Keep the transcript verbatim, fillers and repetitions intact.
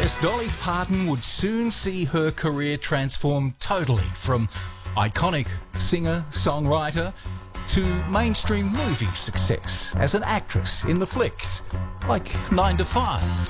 Yes, Dolly Parton would soon see her career transform totally from iconic singer-songwriter to mainstream movie success as an actress in the flicks, like nine to five.